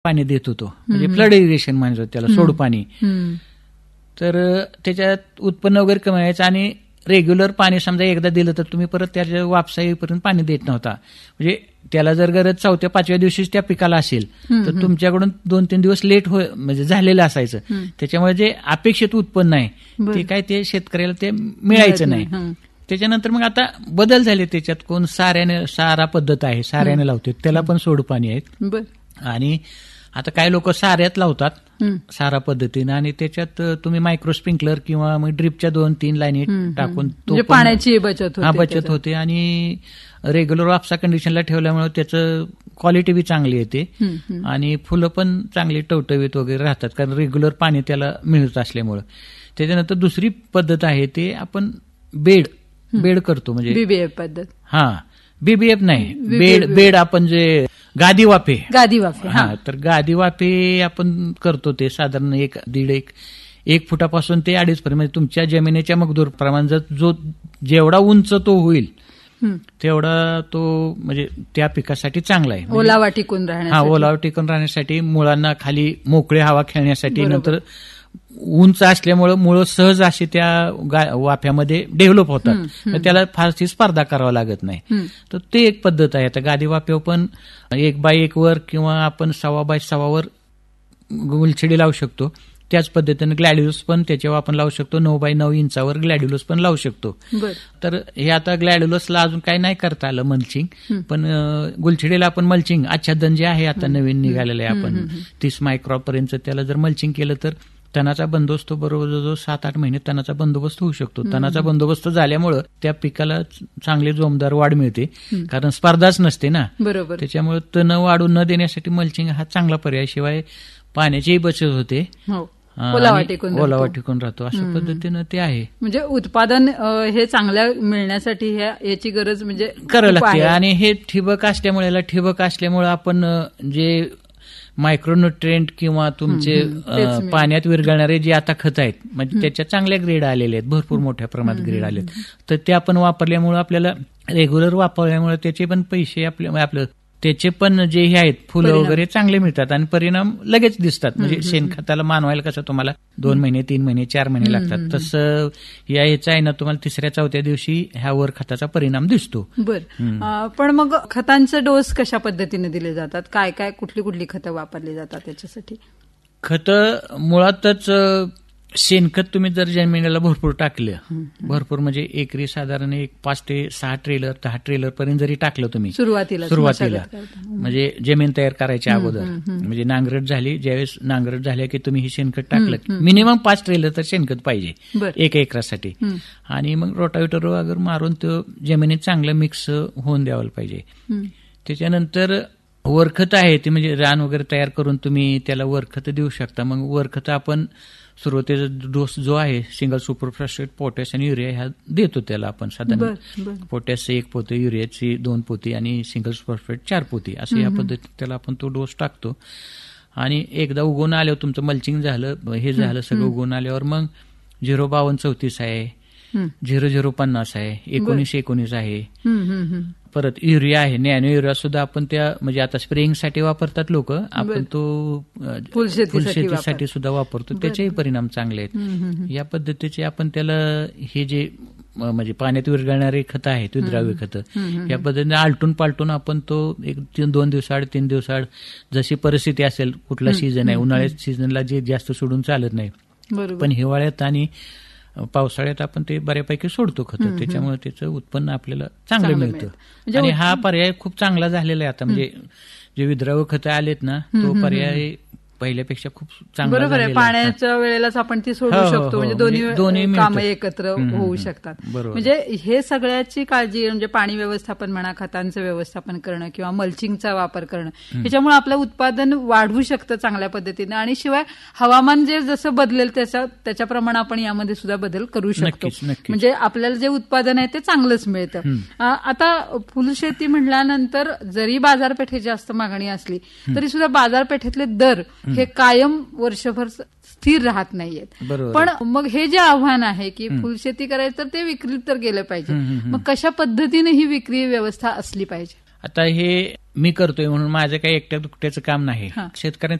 पाणी देत होतो, म्हणजे फ्लड इरिगेशन म्हणतो त्याला, सोड पाणी. तर त्याच्यात उत्पन्न वगैरे कमी व्हायचं आणि रेग्युलर पाणी समजा एकदा दिलं तर तुम्ही परत त्याच्या वापसा येईपर्यंत पाणी देत नव्हता. म्हणजे त्याला जर गरज 4-5व्या दिवशीच त्या पिकाला असेल तर तुमच्याकडून 2-3 दिवस लेट म्हणजे झालेलं असायचं. त्याच्यामुळे जे अपेक्षित उत्पन्न आहे ते काय ते शेतकऱ्याला ते मिळायचं नाही. त्याच्यानंतर मग आता बदल झाले त्याच्यात. कोण सारा पद्धत आहे, साऱ्याने लावते, त्याला पण सोड पाणी आहेत. आणि आता काय लोक साऱ्यात लावतात सारा पद्धतीनं, आणि त्याच्यात तुम्ही मायक्रो स्प्रिंकलर किंवा मग ड्रिपच्या 2-3 लाईनी टाकून तो पाण्याची बचत होते आणि रेग्युलर वापसा कंडिशनला ठेवल्यामुळे त्याचं क्वालिटी बी चांगली येते आणि फुलं पण चांगली टवटवीत वगैरे राहतात, कारण रेग्युलर पाणी त्याला मिळत असल्यामुळं. त्याच्यानंतर दुसरी पद्धत आहे ते आपण बेड करतो, म्हणजे बीबीएफ पद्धत. बीबीएफ नाही, बेड आपण जे गादी वाफे. तर गादी वाफे आपण करतो. ते साधारण 1 फुटापासून ते 2.5 फूट, म्हणजे तुमच्या जमिनीच्या मगदूर प्रमाण जो जेवढा उंच तो होईल तेवढा तो म्हणजे त्या पिकासाठी चांगला आहे. ओलावा टिकून राहण्यासाठी, मुळांना खाली मोकळी हवा खेळण्यासाठी. नंतर उंच असल्यामुळे मुळं सहज अशी त्या वाफ्यामध्ये डेव्हलप होतात, त्याला फारशी स्पर्धा करावा लागत नाही. तर ते एक पद्धत आहे. आता गादी वाफ्यावर पण 1x1 वर किंवा आपण 1.25x6 वर गुलछडी लावू शकतो. त्याच पद्धतीने ग्लॅड्युलस पण त्याच्यावर आपण लावू शकतो. 9x9 इंचावर ग्लॅड्युलस पण लावू शकतो. तर हे आता ग्लॅड्युलसला अजून काही नाही करता आलं मल्चिंग, पण गुलछडीला आपण मल्चिंग आच्छादन जे आहे आता नवीन निघालेलं आहे, आपण 30 मायक्रॉपर्यंत त्याला जर मल्चिंग केलं तर तणाचा बंदोबस्त बरोबर जवळजवळ 7-8 महिने तणाचा बंदोबस्त होऊ शकतो. तणाचा बंदोबस्त झाल्यामुळं त्या पिकाला चांगली जोमदार वाढ मिळते, कारण स्पर्धाच नसते ना. त्याच्यामुळे तण वाढू न देण्यासाठी मल्चिंग हा चांगला पर्याय. शिवाय पाण्याचीही बचत होते, ओलावा टिकून राहतो. अशा पद्धतीनं ते आहे. म्हणजे उत्पादन हे चांगल्या मिळण्यासाठी याची गरज म्हणजे करावं लागते. आणि हे ठिबक असल्यामुळे आपण जे मायक्रोन्युट्रिएंट किंवा तुमचे पाण्यात विरघळणारे जे आता खत आहेत, म्हणजे त्याच्या चांगल्या ग्रेड आलेले आहेत, भरपूर मोठ्या प्रमाणात ग्रेड आलेत. तर ते आपण वापरल्यामुळे, आपल्याला रेग्युलर वापरल्यामुळे त्याचे पण पैसे आपलं त्याचे पण जे हे आहेत फुलं वगैरे चांगले मिळतात आणि परिणाम लगेच दिसतात. म्हणजे शेणखताला मानवायला कसं तुम्हाला 2 महिने, 3 महिने, 4 महिने लागतात, तसं याचा आहे ना तुम्हाला 3-4 दिवशी ह्या वर खताचा परिणाम दिसतो. पण मग खतांचे डोस कशा पद्धतीने दिले जातात? काय कुठली खतं वापरली जातात त्याच्यासाठी? खतं मुळातच शेणखत तुम्ही जर जमिनीला भरपूर टाकलं, भरपूर म्हणजे एकरी साधारण 5 ते 6 ट्रेलर 10 ट्रेलर पर्यंत जरी टाकलं तुम्ही सुरुवातीला, म्हणजे जमीन तयार करायच्या अगोदर, म्हणजे नांगरट झाली, ज्यावेळेस नांगरट झाल्या की तुम्ही हे शेणखत टाकलं, मिनिमम 5 ट्रेलर तर शेणखत पाहिजे 1 एकरासाठी. आणि मग रोटावेटर वगैरे मारून तो जमिनीत चांगलं मिक्स होऊन द्यायला पाहिजे. त्याच्यानंतर वरखत आहे ते, म्हणजे रान वगैरे तयार करून तुम्ही त्याला वरखत देऊ शकता. मग वरखत आपण सुरुवातीचा डोस जो आहे सिंगल सुपर फॉस्फेट, पोटॅश आणि युरिया ह्या देतो त्याला आपण. साधारण पोटॅशचं 1 पोते, युरियाची 2 पोती आणि सिंगल सुपर फॉस्फेट 4 पोती असं या पद्धतीत त्याला आपण तो डोस टाकतो. आणि एकदा उगवून आल्यावर तुमचं मल्चिंग झालं, हे झालं सगळं उगवून आल्यावर मग 05234 आहे, 0050 आहे, 1919 आहे, परत युरिया आहे, नॅनो युरिया सुद्धा आपण त्या म्हणजे आता स्प्रेइंगसाठी वापरतात लोक, आपण तो फुलशेतीसाठी सुद्धा वापरतो. त्याचेही परिणाम चांगले आहेत. या पद्धतीचे आपण त्याला हे जे म्हणजे पाण्यात विरघळणारे खतं आहेत, विद्राव्य खतं, या पद्धतीने आलटून पालटून आपण तो 1-2 दिवसाआड 3 दिवसाआड जशी परिस्थिती असेल, कुठला सीझन आहे, उन्हाळ्यात सीझनला जे जास्त सोडून चालत नाही, पण हिवाळ्यात आणि पावसाळ्यात आपण ते बऱ्यापैकी सोडतो खतं. त्याच्यामुळे त्याचं उत्पन्न आपल्याला चांगलं मिळतं. आणि हा पर्याय खूप चांगला झालेला आहे आता. म्हणजे जे विद्राव्य खतं आलेत ना, तो पर्याय पहिल्यापेक्षा खूप चांगला. बरोबर आहे, पाण्याच्या वेळेलाच आपण ती सोडू शकतो, म्हणजे दोन्ही कामं एकत्र होऊ शकतात. म्हणजे हे सगळ्याची काळजी, म्हणजे पाणी व्यवस्थापन म्हणा, खतांचं व्यवस्थापन करणं किंवा मल्चिंगचा वापर करणं, ह्याच्यामुळे आपलं उत्पादन वाढवू शकतं चांगल्या पद्धतीने. आणि शिवाय हवामान जे जसं बदलेल त्याच्याप्रमाणे आपण यामध्ये सुद्धा बदल करू शकतो. म्हणजे आपल्याला जे उत्पादन आहे ते चांगलंच मिळतं. आता फुलशेती म्हटल्यानंतर जरी बाजारपेठेत जास्त मागणी असली तरी सुद्धा बाजारपेठेतले दर हे कायम वर्षभर स्थिर राहत नाहीयेत. पण मग हे जे आव्हान आहे की फुलशेती करायचं तर ते विक्रीत तर गेलं पाहिजे, मग कशा पद्धतीने ही विक्री व्यवस्था असली पाहिजे? आता हे मी करतोय म्हणून माझं काही एकट्या दुकट्याचं काम नाही. शेतकऱ्यांचं